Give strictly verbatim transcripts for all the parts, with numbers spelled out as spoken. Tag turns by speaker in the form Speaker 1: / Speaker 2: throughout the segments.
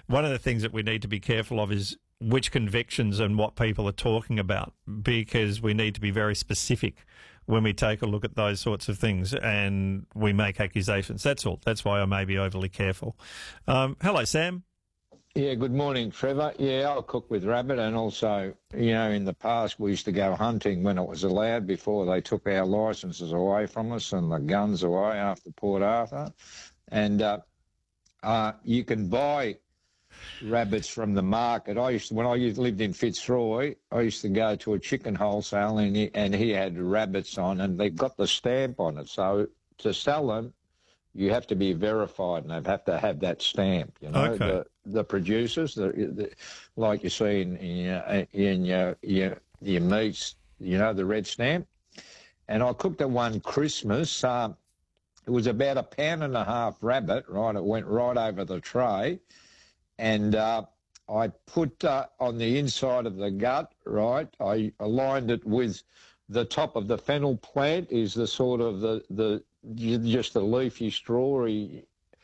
Speaker 1: one of the things that we need to be careful of is which convictions and what people are talking about, because we need to be very specific when we take a look at those sorts of things and we make accusations. That's all. That's why I may be overly careful. Um, hello, Sam.
Speaker 2: Yeah, good morning, Trevor. Yeah, I cook with rabbit, and also, you know, in the past we used to go hunting when it was allowed before they took our licences away from us and the guns away after Port Arthur. And uh, uh, you can buy rabbits from the market. I used to, when I used, lived in Fitzroy, I used to go to a chicken wholesale and he, and he had rabbits on, and they've got the stamp on it. So to sell them, you have to be verified, and they have to have that stamp. You know,
Speaker 1: Okay.
Speaker 2: the the producers, the, the like you see in in your, in your, your your meats, you know, the red stamp. And I cooked at one Christmas. Um, it was about a pound and a half rabbit. Right, it went right over the tray, and uh, I put uh, on the inside of the gut. Right, I aligned it with the top of the fennel plant. Is the sort of the the just the leafy, strawy,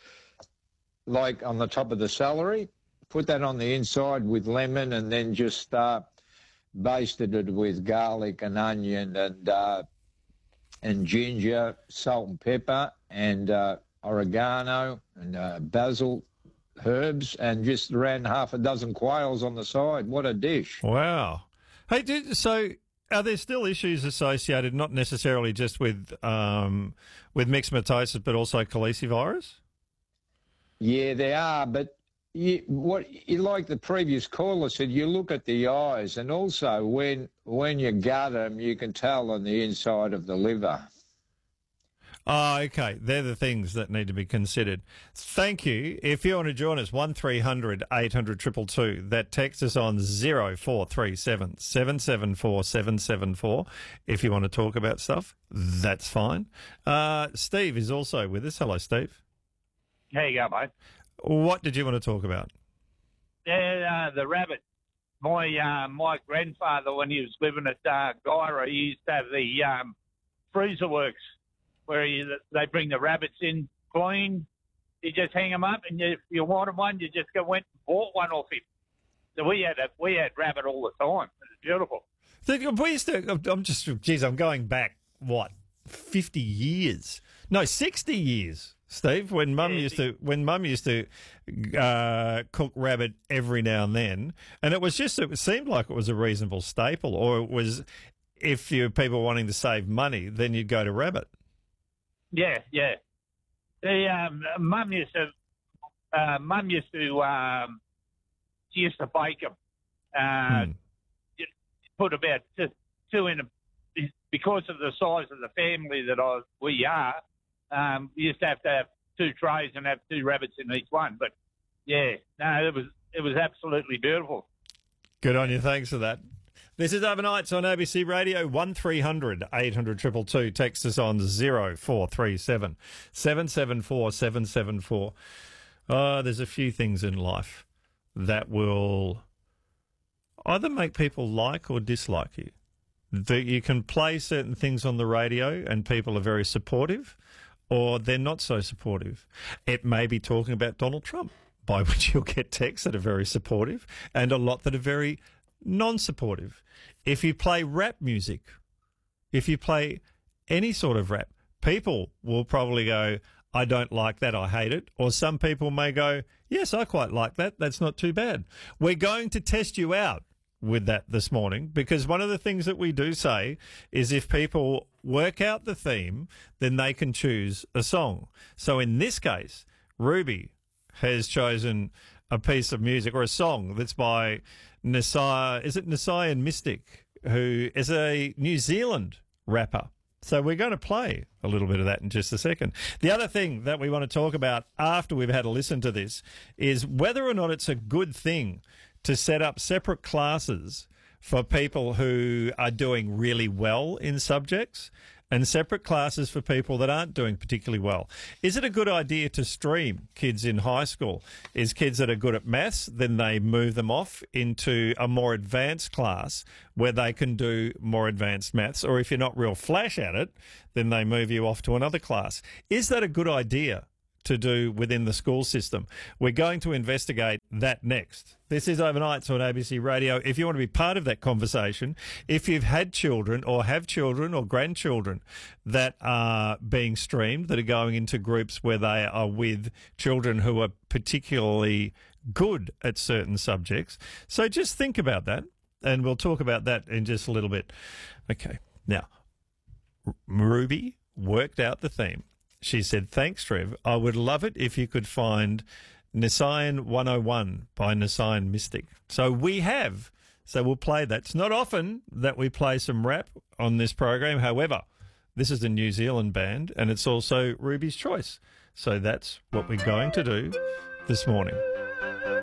Speaker 2: like on the top of the celery. Put that on the inside with lemon, and then just uh, basted it with garlic and onion and uh, and ginger, salt and pepper, and uh, oregano and uh, basil herbs, and just ran half a dozen quails on the side. What a dish.
Speaker 1: Wow. Hey, did, so are there still issues associated, not necessarily just with um, with myxomatosis, but also calicivirus?
Speaker 2: Yeah, they are, but you, what you, like the previous caller said, you look at the eyes, and also when when you gut them, you can tell on the inside of the liver.
Speaker 1: Oh, okay. They're the things that need to be considered. Thank you. If you want to join us, one three hundred eight hundred two two two. That text us on zero four three seven seven seven four seven seven four. If you want to talk about stuff, that's fine. Uh, Steve is also with us. Hello, Steve.
Speaker 3: How you go, mate?
Speaker 1: What did you want to talk about?
Speaker 3: Yeah, uh, the rabbit. My uh, my grandfather, when he was living at uh, Gyra, he used to have the um, freezer works where he, they bring the rabbits in clean. You just hang them up, and you, if you wanted one, you just go went and bought one off him. So we had a, we had rabbit all the time. It was beautiful.
Speaker 1: So we used to, I'm just, geez, I'm going back, what, fifty years? No, sixty years. Steve, when Mum
Speaker 3: Yeah,
Speaker 1: used to when Mum used to uh, cook rabbit every now and then, and it was just it seemed like it was a reasonable staple, or it was if you people wanting to save money, then you'd go to rabbit.
Speaker 3: Yeah, yeah. The um, mum used to uh, mum used to um, she used to bake them. Uh,
Speaker 1: Hmm.
Speaker 3: you Put about two, two in a, because of the size of the family that I we are. Um, we used to have to have two trays and have two rabbits in each one. But yeah, no, it was it was absolutely beautiful.
Speaker 1: Good on you. Thanks for that. This is Overnights on A B C Radio, one three hundred eight hundred two two two. Text us on zero four three seven seven seven four seven seven four. Uh, there's a few things in life that will either make people like or dislike you. That you can play certain things on the radio and people are very supportive, or they're not so supportive. It may be talking about Donald Trump, by which you'll get texts that are very supportive and a lot that are very non-supportive. If you play rap music, if you play any sort of rap, people will probably go, I don't like that, I hate it. Or some people may go, yes, I quite like that, that's not too bad. We're going to test you out with that this morning, because one of the things that we do say is if people work out the theme, then they can choose a song. So in this case, Ruby has chosen a piece of music or a song that's by Nasai, is it Nasai and Mystic, who is a New Zealand rapper. So we're going to play a little bit of that in just a second. The other thing that we want to talk about after we've had a listen to this is whether or not it's a good thing to set up separate classes for people who are doing really well in subjects and separate classes for people that aren't doing particularly well. Is it a good idea to stream kids in high school? Is kids that are good at maths, then they move them off into a more advanced class where they can do more advanced maths? Or if you're not real flash at it, then they move you off to another class. Is that a good idea to do within the school system. We're going to investigate that next. This is Overnights on A B C Radio. If you want to be part of that conversation, if you've had children or have children or grandchildren that are being streamed, that are going into groups where they are with children who are particularly good at certain subjects. So just think about that, and we'll talk about that in just a little bit. Okay, now, Ruby worked out the theme. She said, thanks, Trev. I would love it if you could find Nisayan one oh one by Nisayan Mystic. So we have. So we'll play that. It's not often that we play some rap on this program. However, this is a New Zealand band, and it's also Ruby's choice. So that's what we're going to do this morning.